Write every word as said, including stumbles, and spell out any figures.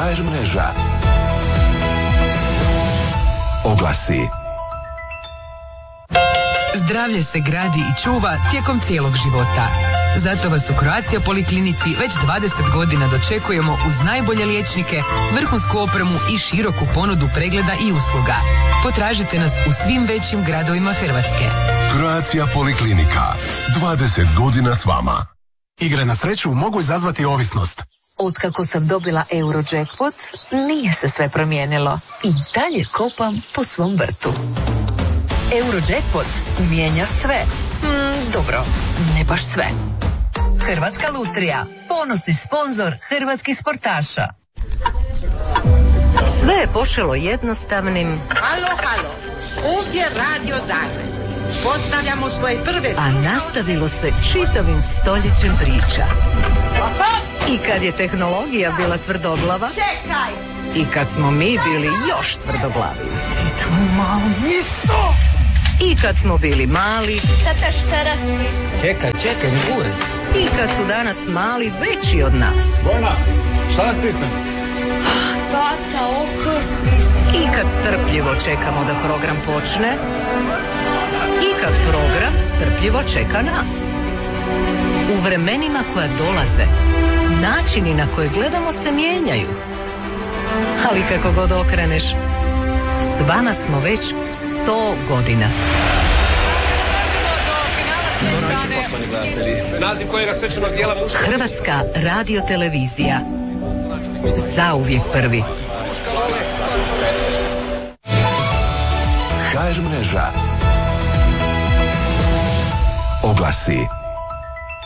ha er mreža. Oglasi. Zdravlje se gradi i čuva tijekom cijelog života. Zato vas u Croatia Poliklinici već dvadeset godina dočekujemo uz najbolje liječnike, vrhunsku opremu i široku ponudu pregleda i usluga. Potražite nas u svim većim gradovima Hrvatske. Croatia Poliklinika. dvadeset godina s vama. Igre na sreću mogu izazvati ovisnost. Otkako sam dobila Eurojackpot, nije se sve promijenilo. I dalje kopam po svom vrtu. Eurojackpot mijenja sve. Mm, dobro, ne baš sve. Hrvatska lutrija, ponosni sponzor hrvatskih sportaša. Sve je počelo jednostavnim... Halo, halo, ovdje Radio Zagreb. Postavljamo svoje prve... A nastavilo se čitavim stoljećem priča. I kad je tehnologija bila tvrdoglava... Čekaj! I kad smo mi bili još tvrdoglavi. Ti tu malo nisto! I kad smo bili mali... Tata, šta raspiš? Čekaj, čekaj, ne bure. I kad su danas mali veći od nas. Vojna, šta nas stisne? Tata, oko stisne. I kad strpljivo čekamo da program počne. I kad program strpljivo čeka nas. U vremenima koja dolaze, načini na koje gledamo se mijenjaju. Ali kako god okreneš, s vama smo već sto godina. Naziv kojega svečanog dijela muška... Hrvatska radiotelevizija. Zauvijek prvi. ha er mreža. Oglasi.